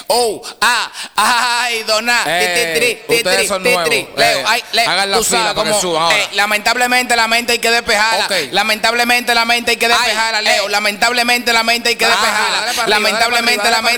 Ay, dona. Ustedes son nuevos. Leo, hagan la tú fila sabes para que cómo, suban ahora. lamentablemente la mente hay que despejarla. Ok. Lamentablemente la mente hay que despejarla, Leo. Lamentablemente la mente hay que despejarla. Lamentablemente la mente